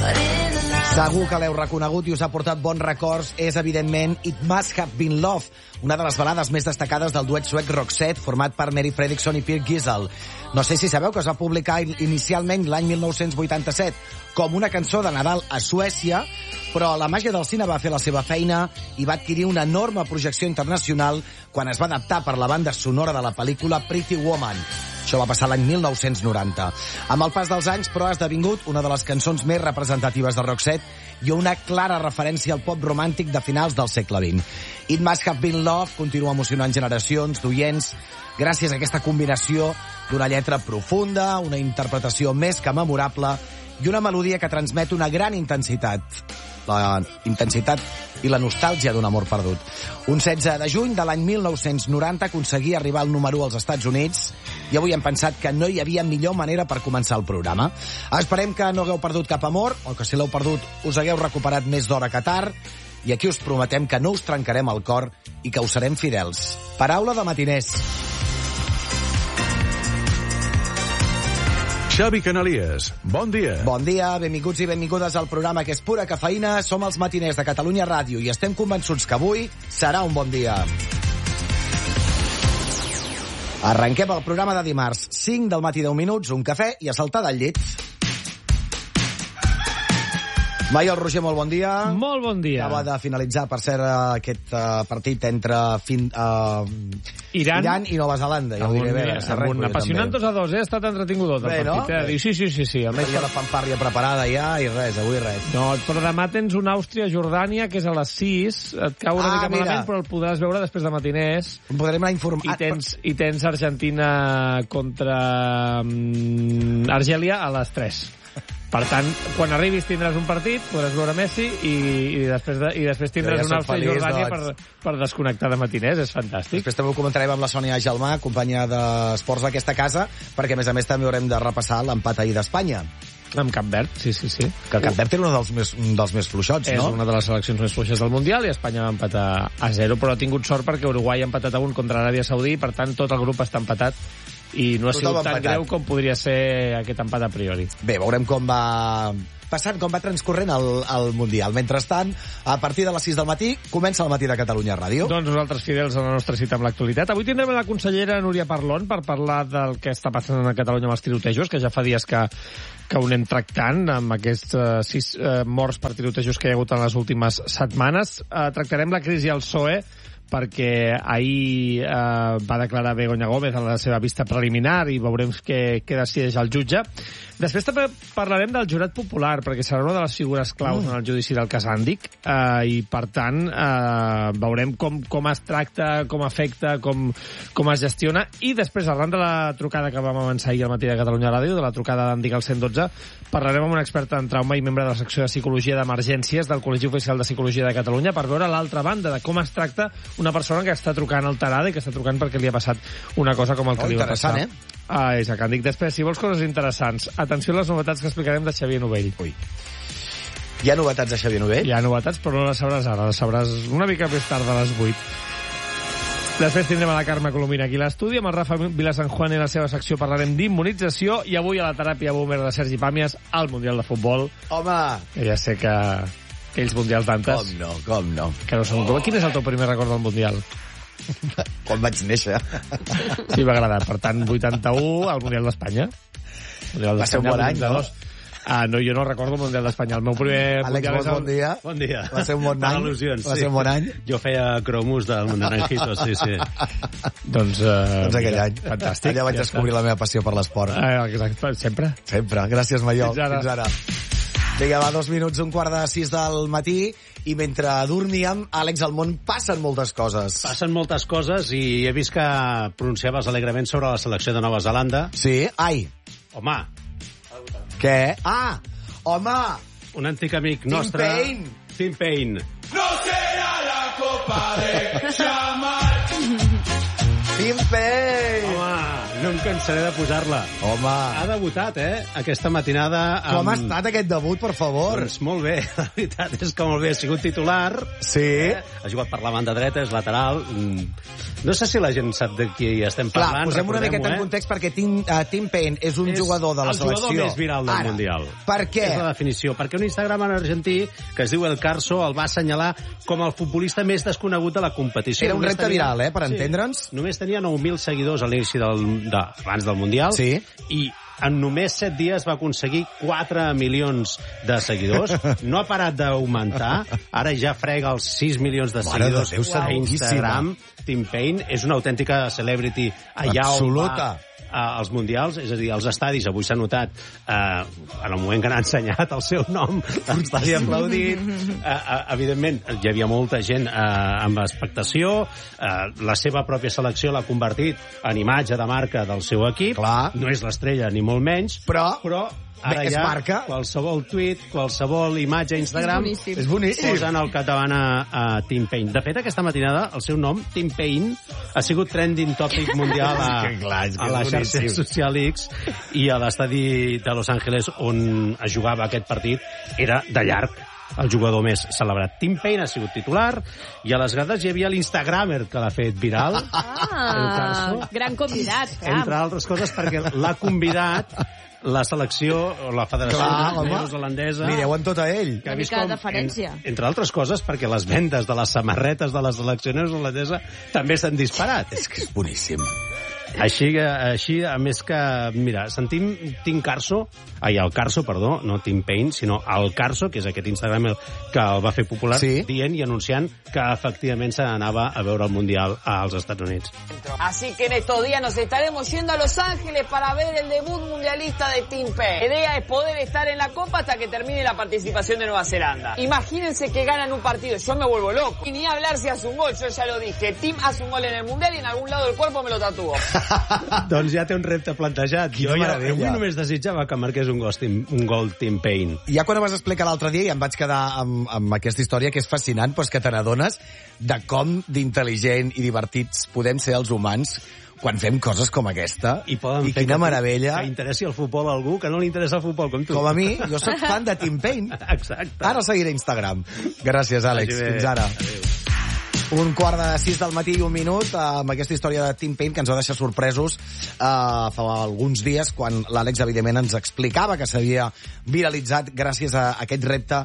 Segur que l'heu reconegut i us ha portat bons records. És, evidentment, It Must Have Been Love, una de les balades més destacades del duet suec Roxette, format per Mary Fredriksson i Pierre Gisel. No sé si sabeu que es va publicar inicialment l'any 1987 com una cançó de Nadal a Suècia, però la màgia del cine va fer la seva feina i va adquirir una enorme projecció internacional quan es va adaptar per la banda sonora de la pel·lícula Pretty Woman. Això va passar l'any 1990. Amb el pas dels anys, però, ha esdevingut una de les cançons més representatives de Roxette i una clara referència al pop romàntic de finals del segle XX. It Must Have Been Love continua emocionant generacions d'oients gràcies a aquesta combinació d'una lletra profunda, una interpretació més que memorable i una melodia que transmet una gran intensitat. La intensitat i la nostàlgia d'un amor perdut. Un 16 de juny de l'any 1990 aconseguia arribar al número 1 als Estats Units i avui hem pensat que no hi havia millor manera per començar el programa. Esperem que no hagueu perdut cap amor, o que si l'heu perdut us hagueu recuperat més d'hora que tard, i aquí us prometem que no us trencarem el cor i que us serem fidels. Paraula de matiners. Xavi Canalies, bon dia. Bon dia, benvinguts i benvingudes al programa que és pura cafeïna. Som els matiners de Catalunya Ràdio i estem convençuts que avui serà un bon dia. Arrenquem el programa de dimarts, 5 del matí, 10 minuts, un cafè i a saltar del llit. Maiol Roger, molt bon dia. Molt bon dia. Acaba de finalitzar, per cert, aquest partit entre Iran i Nova Zelanda. Ja ho diré bé. Apassionant 2-2, ha estat entretingut el partit. No? Sí. Tenia la fanfàrria preparada ja i res, avui res. No, però demà tens una Àustria-Jordània, que és a les 6. Et cau una mica malament, però el podràs veure després de matiners. Podrem anar informant. I tens Argentina contra Argèlia a les 3. Per tant, quan arribis tindràs un partit, podràs veure Messi i després tindràs una Àustria i Jordània per desconnectar de matiners. És fantàstic. Després també ho comentarem amb la Sònia Gelmà, companya d'esports d'aquesta casa, perquè a més també haurem de repassar l'empat ahir d'Espanya. Amb Cap Verd, sí. Que el Cap Verd era un dels més fluixots, no? És una de les seleccions més fluixes del Mundial i Espanya va empatar a 0, però ha tingut sort perquè Uruguai ha empatat a 1 contra l'Aràbia Saudí, per tant tot el grup està empatat i no ha sigut tan greu com podria ser aquest empat a priori. Bé, veurem com va passant, com va transcorrent el Mundial. Mentrestant, a partir de les 6 del matí, comença el Matí de Catalunya Ràdio. Doncs nosaltres fidels a la nostra cita amb l'actualitat. Avui tindrem la consellera Núria Parlon per parlar del que està passant a Catalunya amb els tirotejos, que ja fa dies que ho anem tractant amb aquests 6 morts per tirotejos que hi ha hagut en les últimes setmanes. Tractarem la crisi al PSOE, perquè ahir va declarar Begoña Gómez en la seva vista preliminar i veurem què decideix el jutge. Després també parlarem del jurat popular, perquè serà una de les figures claus en el judici del cas Àndic, i per tant veurem com es tracta, com afecta, com es gestiona, i després, arran de la trucada que vam avançar ahir al Matí de Catalunya Ràdio, de la trucada d'Àndic al 112, parlarem amb un expert en trauma i membre de la secció de Psicologia d'Emergències del Col·legi Oficial de Psicologia de Catalunya per veure l'altra banda de com es tracta una persona que està trucant alterada i que està trucant perquè li ha passat una cosa com el que li va passar. És el que en dic. Després, si vols coses interessants, atenció a les novetats que explicarem de Xavier Novell. Ui. Hi ha novetats de Xavier Novell? Hi ha novetats, però no les sabràs ara, les sabràs una mica més tard de les 8. Després tindrem a la Carme Colomina aquí a l'estudi, amb el Rafa Vilasanjuan i la seva secció parlarem d'immunització, i avui a la teràpia boomer de Sergi Pàmies al Mundial de Futbol. Home! Ja sé que aquells Mundials d'antes... Com no. Que no són... Quin és el teu primer record del Mundial? Quan vaig néixer. Sí, va agradar. Per tant, 81, al Mundial d'Espanya. Va ser un bon any, no? No, jo no recordo el Mundial d'Espanya. El meu primer Àlex, Mundial... bon dia. Bon dia. Va ser un bon any. Va ser un bon any. Jo feia cromos del Naranjito, sí. Doncs aquell any. Fantàstic. Allà vaig descobrir la meva passió per l'esport. Exacte, sempre. Sempre. Gràcies, Maiol. Fins ara. Vinga, va, 2 minuts, 5:45 del matí, i mentre dormíem, Àlex, al món passen moltes coses. Passen moltes coses, i he vist que pronunciaves alegrement sobre la selecció de Nova Zelanda. Sí? Ai. Home. Què? Ah! Home! Un antic amic nostre... Tim Payne. No serà la copa de Xamal. Tim Payne! Home, No em cansaré de posar-la. Home. Ha debutat, aquesta matinada. Com ha estat aquest debut, per favor? Doncs molt bé, la veritat és que molt bé. Ha sigut titular. Sí. Ha jugat per la banda dreta, és lateral. No sé si la gent sap de qui estem parlant. Clar, posem una miqueta en context perquè Tim Payne és un jugador de la selecció. El jugador més viral del Mundial. Per què? És la definició. Perquè un Instagram argentí que es diu El Carso el va assenyalar com el futbolista més desconegut de la competició. Era un repte viral, per entendre'ns. Només tenia 9.000 seguidors a l'inici abans del Mundial. Sí. I en només 7 dies va aconseguir 4 milions de seguidors. No ha parat d'augmentar. Ara ja frega els 6 milions de seguidors a Instagram. Tim Payne és una autèntica celebrity allà absoluta. On va als Mundials, és a dir, als estadis. Avui s'ha notat, en el moment que n'ha ensenyat el seu nom, l'estadi aplaudit. Evidentment, hi havia molta gent amb expectació. La seva pròpia selecció l'ha convertit en imatge de marca del seu equip. Clar. No és l'estrella, ni molt menys, però ara ja marca. Qualsevol tuit, qualsevol imatge a Instagram és boníssim. Posen al capdavant a Tim Payne. De fet, aquesta matinada, el seu nom, Tim Payne, ha sigut trending topic mundial a la xarxa social X, i a l'estadi de Los Angeles on es jugava aquest partit era de llarg el jugador més celebrat. Tim Payne ha sigut titular i a les grades hi havia l'Instagramer que l'ha fet viral. Gran convidat. Entre altres coses perquè l'ha convidat la selecció, o la Federació Neozelandesa. Mireu en tot a ell. Una mica de deferència. Entre altres coses perquè les vendes de les samarretes de la selecció neozelandesa també s'han disparat. És que és boníssim. Així, a més que, mira, sentim el Carso, perdó, no Tim Payne, sinó el Carso, que és aquest Instagram que el va fer popular, dient i anunciant que efectivament se n'anava a veure el Mundial als Estats Units. Así que en estos días nos estaremos yendo a Los Ángeles para ver el debut mundialista de Tim Payne. La idea es poder estar en la Copa hasta que termine la participación de Nueva Zelanda. Imagínense que ganan un partido, yo me vuelvo loco. Y ni hablar si hace un gol, yo ya lo dije. Tim hace un gol en el Mundial y en algún lado del cuerpo me lo tatuó. Doncs ja té un repte plantejat. Jo avui només desitjava que marqués un gol Tim Payne. Ja quan ho vas explicar l'altre dia ja em vaig quedar amb aquesta història que és fascinant, però és que te n'adones de com d'intel·ligent i divertits podem ser els humans quan fem coses com aquesta. I quina meravella. Que interessi el futbol a algú que no li interessa el futbol, com tu. Com a mi, jo soc fan de Tim Payne. Exacte. Ara seguiré Instagram. Gràcies, Àlex. Fins ara. Adéu. 5:45 del matí i 1 minut amb aquesta història de Tim Payne que ens va deixar sorpresos fa alguns dies quan l'Àlex evidentment ens explicava que s'havia viralitzat gràcies a aquest repte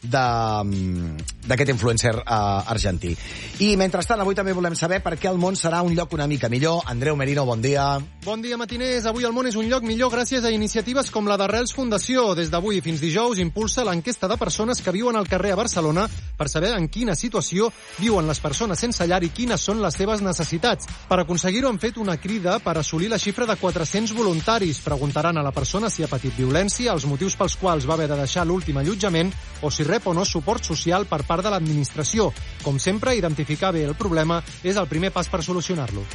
d'aquest influencer argentí. I mentrestant avui també volem saber per què el món serà un lloc una mica millor. Andreu Merino, bon dia. Bon dia, matiners. Avui el món és un lloc millor gràcies a iniciatives com la d'Arrels Fundació. Des d'avui fins dijous impulsa l'enquesta de persones que viuen al carrer a Barcelona per saber en quina situació viuen les persones sense llar i quines són les seves necessitats. Per aconseguir-ho han fet una crida per assolir la xifra de 400 voluntaris. Preguntaran a la persona si ha patit violència, els motius pels quals va haver de deixar l'últim allotjament o si rep o no suport social per part de l'administració. Com sempre, identificar bé el problema és el primer pas per solucionar-lo.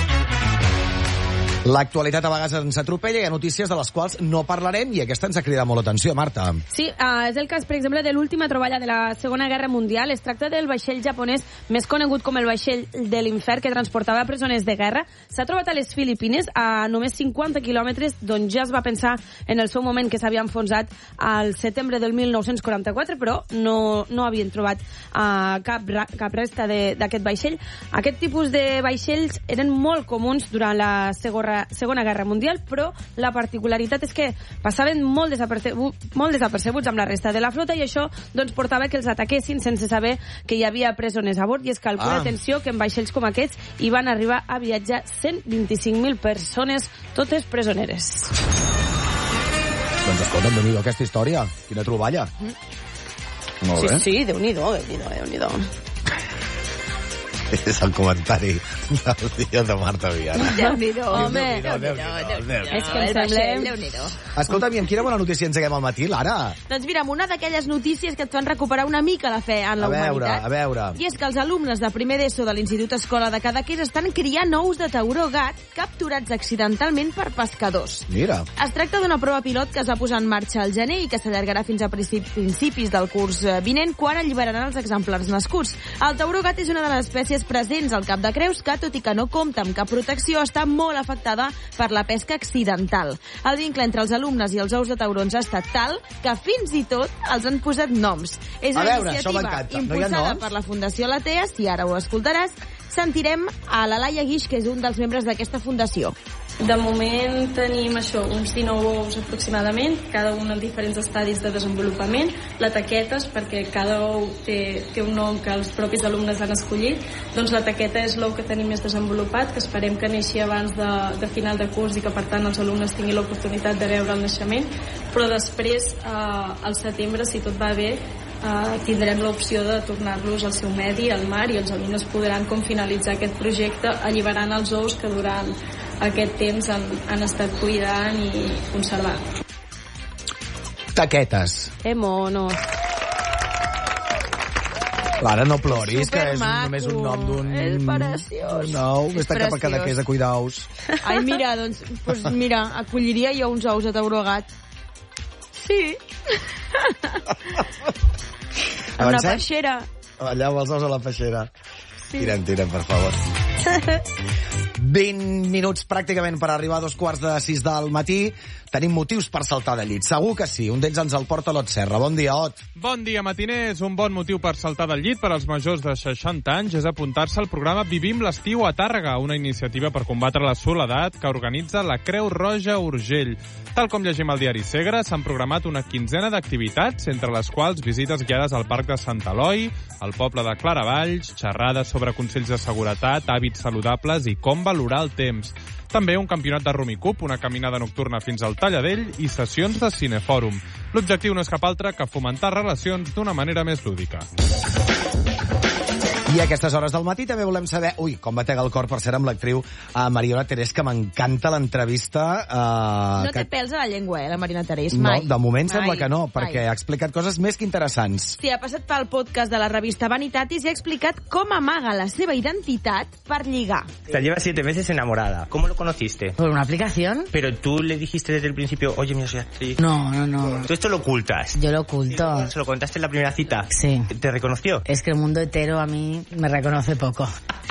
L'actualitat a vegades ens atropella, hi ha notícies de les quals no parlarem i aquesta ens ha cridat molt l'atenció, Marta. Sí, és el cas, per exemple, de l'última troballa de la Segona Guerra Mundial. Es tracta del vaixell japonès més conegut com el vaixell de l'infern que transportava presoners de guerra. S'ha trobat a les Filipines, a només 50 quilòmetres, d'on ja es va pensar en el seu moment que s'havia enfonsat al setembre del 1944, però no havien trobat cap resta d'aquest vaixell. Aquest tipus de vaixells eren molt comuns durant la Segona Guerra Mundial, però la particularitat és que passaven molt desapercebuts amb la resta de la flota i això doncs, portava que els ataquessin sense saber que hi havia presoners a bord i es calcula, atenció, que en vaixells com aquests hi van arribar a viatjar 125.000 persones, totes presoneres. Doncs escolta'm, Déu-n'hi-do aquesta història. Quina troballa. Molt bé. Sí, Déu-n'hi-do, Déu-n'hi-do. És el comentari del dia de Marta Viana. Déu-n'hi-do, home. És que em sembla... Escolta'm, i amb quina bona notícia ens haguem al matí, Lara? Doncs mira, amb una d'aquelles notícies que et fan recuperar una mica la fe en la humanitat. A veure. I és que els alumnes de primer d'ESO de l'Institut Escola de Cadaqués estan criant ous de tauró gat capturats accidentalment per pescadors. Mira. Es tracta d'una prova pilot que es va posar en marxa al gener i que s'allargarà fins a principis del curs vinent, quan alliberaran els exemplars nascuts. El tauró gat és una de les espècies illes presents al Cap de Creus, que, tot i que no compta amb cap protecció, està molt afectada per la pesca accidental. El vincle entre els alumnes i els ous de taurons ha estat tal que fins i tot els han posat noms. És una iniciativa impulsada per la Fundació Lateas, i ara ho escoltaràs. Sentirem a la Laia Guix, que és un dels membres d'aquesta fundació. De moment tenim això, uns 19 ous aproximadament, cada un en diferents estadis de desenvolupament. La taquetes, perquè cada ou té un nom que els propis alumnes han escollit. Doncs la taqueta és l'ou que tenim més desenvolupat, que esperem que neixi abans de final de curs i que per tant els alumnes tinguin l'oportunitat de veure el naixement. Però després, al setembre, si tot va bé, tindrem l'opció de tornar-los al seu medi, al mar, i els alumnes podran finalitzar aquest projecte alliberant els ous que durant aquest temps han estat cuidant i conservant. Taquetes. Monos. Clara, no ploris, que és només un nom d'un... És preciós. No, vés-te cap a Cadaqués a cuidar ous. Ai, mira, doncs mira, acolliria jo uns ous de tauró gat. Sí. En una peixera. Allà amb els ous a la peixera. Sí. Tira, per favor. 20 minuts pràcticament per arribar a 5:45 del matí. Tenim motius per saltar de llit. Segur que sí. Un d'ells ens el porta l'Ot Serra. Bon dia, Ot. Bon dia, matiners. Un bon motiu per saltar del llit per als majors de 60 anys és apuntar-se al programa Vivim l'estiu a Tàrrega, una iniciativa per combatre la soledat que organitza la Creu Roja Urgell. Tal com llegim al diari Segre, s'han programat una quinzena d'activitats, entre les quals visites guiades al Parc de Sant Eloi, al poble de Claravalls, xerrades sobre consells de seguretat, hàbits saludables i com valorar el temps. També un campionat de Rumicup, una caminada nocturna fins al Talladell i sessions de Cinefòrum. L'objectiu no és cap altre que fomentar relacions d'una manera més lúdica. I a aquestes hores del matí també volem saber... Ui, com batega el cor, per ser amb l'actriu Mariona Terés, que m'encanta l'entrevista. No té pèls a la llengua, la Mariona Terés, mai. No, de moment sembla que no, perquè ha explicat coses més que interessants. Sí, ha passat pel podcast de la revista Vanitatis i ha explicat com amaga la seva identitat per lligar. Te llevas 7 meses enamorada. ¿Cómo lo conociste? ¿Por una aplicación? Pero tú le dijiste desde el principio, oye, mira, soy actriz. No. Tú esto lo ocultas. Yo lo oculto. ¿Se lo contaste en la primera cita? Sí. ¿Te reconoció? Es que el mundo hetero a mí me reconoce poco.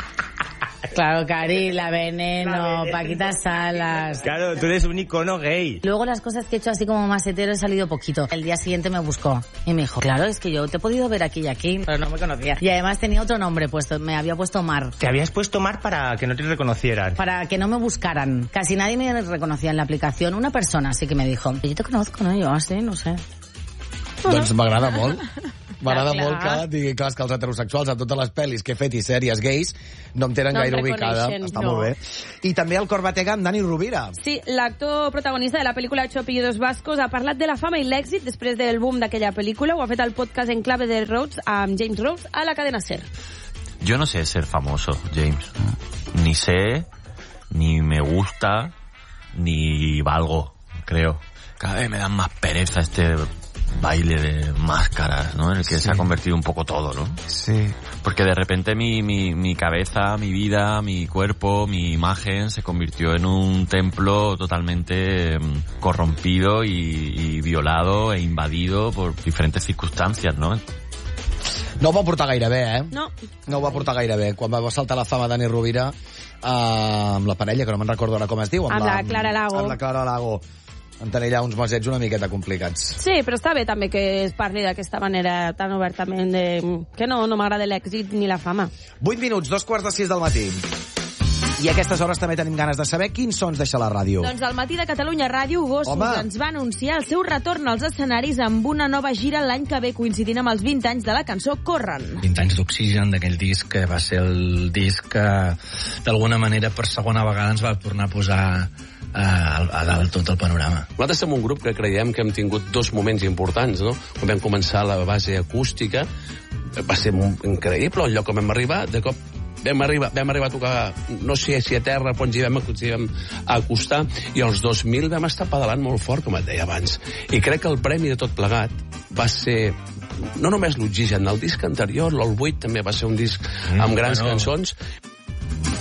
Claro, Cari, la Veneno, Paquita Salas. Claro, tú eres un icono gay. Luego las cosas que he hecho así como más hetero he salido poquito. El día siguiente me buscó y me dijo, claro, es que yo te he podido ver aquí y aquí, pero no me conocía. Y además tenía otro nombre puesto, me había puesto Mar. ¿Te habías puesto Mar para que no te reconocieran? Para que no me buscaran. Casi nadie me reconocía en la aplicación. Una persona sí que me dijo, yo te conozco, ¿no? Yo así, no sé. Doncs m'agrada molt. M'agrada molt que digui que els heterosexuals a totes les pel·lis que he fet i sèries gais no em tenen gaire ubicada. Està molt bé. I també el cor batega amb Dani Rovira. Sí, l'actor protagonista de la pel·lícula Ocho apellidos vascos ha parlat de la fama i l'èxit després del boom d'aquella pel·lícula. Ho ha fet al podcast En clave de Rhodes amb James Rhodes a la cadena SER. Yo no sé ser famoso, James. Ni sé, ni me gusta, ni valgo, creo. Cada vez me dan más pereza este baile de máscaras, ¿no? En el que se ha convertido un poco todo, ¿no? Sí. Porque de repente mi cabeza, mi vida, mi cuerpo, mi imagen se convirtió en un templo totalmente corrompido y violado e invadido por diferentes circunstancias, ¿no? No ho va portar gaire bé, eh? No. No ho va portar gaire bé. Quan va saltar la fama Dani Rovira amb la parella, que no me'n recordo ara com es diu. Amb la Clara Lago. Amb la Clara Lago. En tenir allà uns mesets una miqueta complicats. Sí, però està bé també que es parli d'aquesta manera tan obertament de... que no m'agrada l'èxit ni la fama. 8 minuts, 5:45 del matí. I a aquestes hores també tenim ganes de saber quins sons deixa la ràdio. Doncs al matí de Catalunya Ràdio, Gossos ens va anunciar el seu retorn als escenaris amb una nova gira l'any que ve, coincidint amb els 20 anys de la cançó Corren. 20 anys d'Oxigen, d'aquell disc que va ser el disc que d'alguna manera per segona vegada ens va tornar a posar a dalt tot el panorama. Nosaltres som un grup que creiem que hem tingut 2 moments importants, no? Quan vam començar la base acústica, va ser increïble el lloc on vam arribar, de cop vam arribar a tocar, no sé si a terra, però ens hi vam acostar, i els 2000 vam estar pedalant molt fort, com et deia abans. I crec que el premi de tot plegat va ser no només l'Oxigen, el disc anterior, l'All 8 també va ser un disc amb grans cançons,